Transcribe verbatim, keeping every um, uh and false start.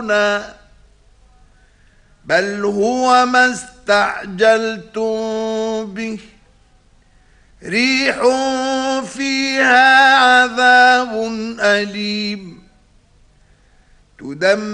بل هو ما استعجلتم به ريح فيها عذاب أليم تدمر